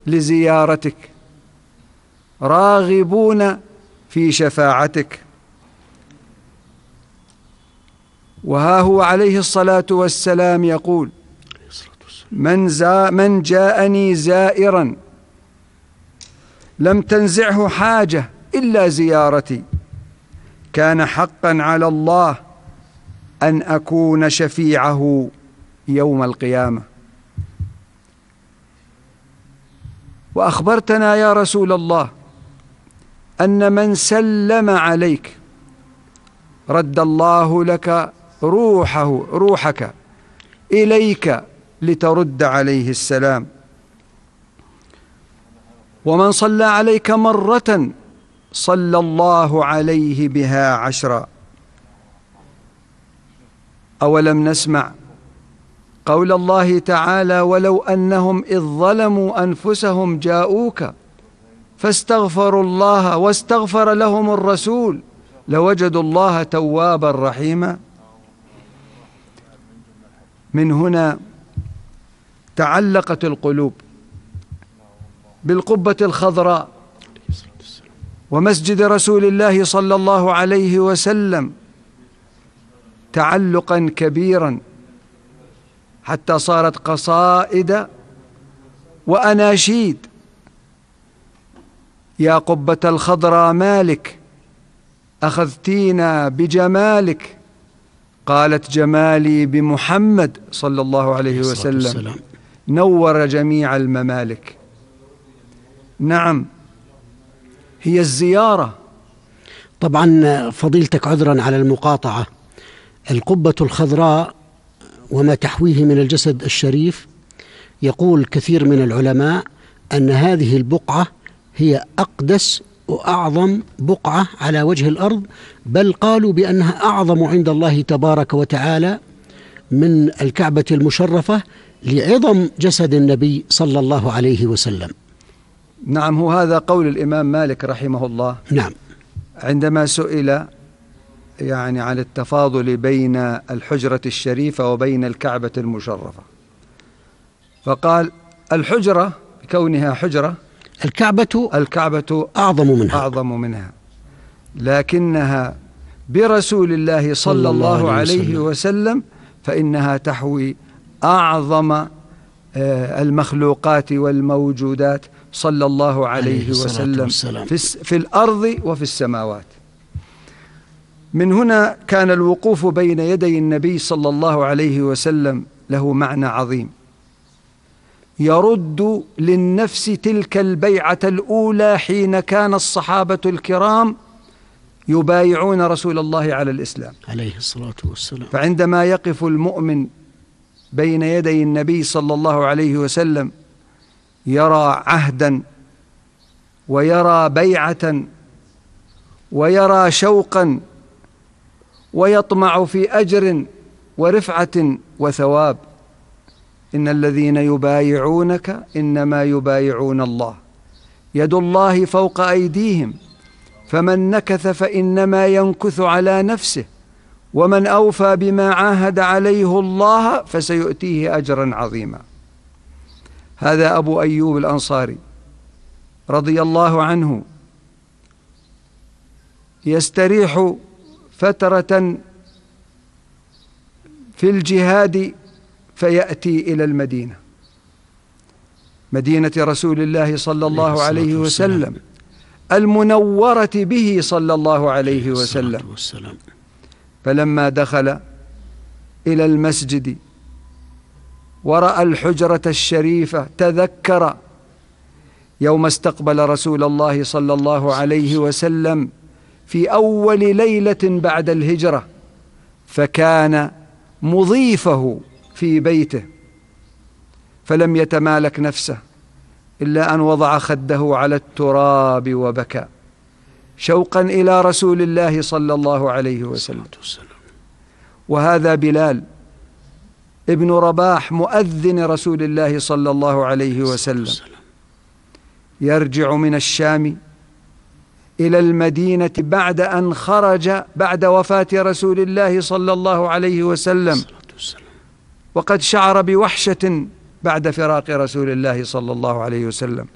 لزيارتك، راغبون في شفاعتك. وها هو عليه الصلاة والسلام يقول: من جاءني زائرا لم تنزعه حاجة إلا زيارتي، كان حقا على الله أن أكون شفيعه يوم القيامة. وأخبرتنا يا رسول الله أن من سلم عليك رد الله لك روحك إليك لترد عليه السلام، ومن صلى عليك مرة صلى الله عليه بها 10. أولم نسمع قول الله تعالى: ولو أنهم إذ ظلموا أنفسهم جاءوك فاستغفروا الله واستغفر لهم الرسول لوجدوا الله توابا رحيما. من هنا تعلقت القلوب بالقبة الخضراء ومسجد رسول الله صلى الله عليه وسلم تعلقا كبيرا، حتى صارت قصائد وأناشيد: يا قبة الخضراء مالك أخذتينا بجمالك، قالت جمالي بمحمد صلى الله عليه وسلم نور جميع الممالك. نعم، هي الزيارة. طبعا فضيلتك، عذرا على المقاطعة، القبة الخضراء وما تحويه من الجسد الشريف، يقول كثير من العلماء أن هذه البقعة هي أقدس وأعظم بقعة على وجه الأرض، بل قالوا بأنها أعظم عند الله تبارك وتعالى من الكعبة المشرفة لعظم جسد النبي صلى الله عليه وسلم. نعم، هو هذا قول الإمام مالك رحمه الله. نعم، عندما سئل عن التفاضل بين الحجرة الشريفة وبين الكعبة المشرفة، فقال: الحجرة بكونها حجرة، الكعبة أعظم منها، لكنها برسول الله صلى الله عليه وسلم فإنها تحوي أعظم المخلوقات والموجودات صلى الله عليه وسلم في الأرض وفي السماوات. من هنا كان الوقوف بين يدي النبي صلى الله عليه وسلم له معنى عظيم، يرد للنفس تلك البيعة الأولى حين كان الصحابة الكرام يبايعون رسول الله على الإسلام عليه الصلاة والسلام. فعندما يقف المؤمن بين يدي النبي صلى الله عليه وسلم يرى عهدا ويرى بيعة ويرى شوقا ويطمع في أجر ورفعة وثواب. إن الذين يبايعونك إنما يبايعون الله يد الله فوق أيديهم فمن نكث فإنما ينكث على نفسه ومن أوفى بما عاهد عليه الله فسيؤتيه أجرا عظيما. هذا أبو أيوب الأنصاري رضي الله عنه يستريح فترة في الجهاد فيأتي إلى المدينة، مدينة رسول الله صلى الله عليه وسلم المنورة به صلى الله عليه وسلم. فلما دخل إلى المسجد ورأى الحجرة الشريفة تذكر يوم استقبل رسول الله صلى الله عليه وسلم في أول ليلة بعد الهجرة، فكان مضيفه في بيته، فلم يتمالك نفسه إلا أن وضع خده على التراب وبكى شوقا إلى رسول الله صلى الله عليه وسلم. وهذا بلال ابن رباح مؤذن رسول الله صلى الله عليه وسلم يرجع من الشام إلى المدينة بعد أن خرج بعد وفاة رسول الله صلى الله عليه وسلم، وقد شعر بوحشة بعد فراق رسول الله صلى الله عليه وسلم.